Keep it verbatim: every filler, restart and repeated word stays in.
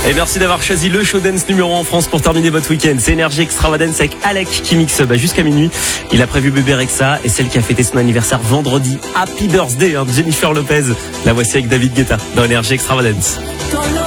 Et merci d'avoir choisi le show dance numéro un en France pour terminer votre week-end. C'est Énergie Extravagance avec Alec qui mixe bah, jusqu'à minuit. Il a prévu Bébé Rexha et celle qui a fêté son anniversaire vendredi. Happy birthday, hein, Jennifer Lopez. La voici avec David Guetta dans Énergie Extravagance.